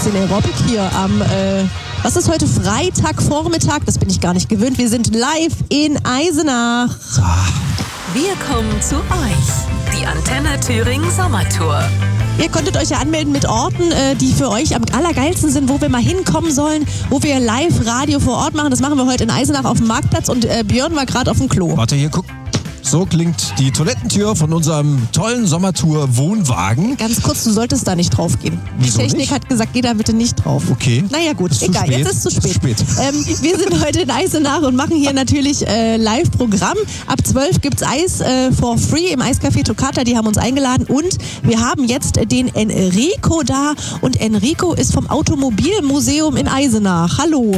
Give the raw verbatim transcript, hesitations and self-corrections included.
den Aerobic hier am, äh, was ist heute, Freitagvormittag? Das bin ich gar nicht gewöhnt. Wir sind live in Eisenach. So. Wir kommen zu euch. Die Antenne Thüringen Sommertour. Ihr konntet euch ja anmelden mit Orten, äh, die für euch am allergeilsten sind, wo wir mal hinkommen sollen, wo wir Live-Radio vor Ort machen. Das machen wir heute in Eisenach auf dem Marktplatz und äh, Björn war gerade auf dem Klo. Warte, hier, guck. So klingt die Toilettentür von unserem tollen Sommertour-Wohnwagen. Ganz kurz, du solltest da nicht drauf gehen. Wieso Die Technik nicht? hat gesagt, geh da bitte nicht drauf. Okay. Naja gut, Ist zu egal, spät. jetzt ist es zu spät. Zu spät. Ähm, wir sind heute in Eisenach und machen hier natürlich äh, Live-Programm. Ab zwölf gibt's Eis äh, for free im Eiscafé Toccata, die haben uns eingeladen. Und wir haben jetzt den Enrico da. Und Enrico ist vom Automobilmuseum in Eisenach. Hallo.